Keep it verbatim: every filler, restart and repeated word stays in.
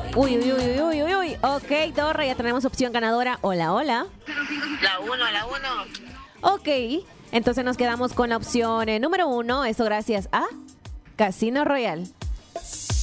Uy, uy, uy, uy, uy, uy. Ok, Torre, ya tenemos opción ganadora. Hola, hola. La uno, la uno. Ok, entonces nos quedamos con la opción eh, número uno. Esto gracias a Casino Royal.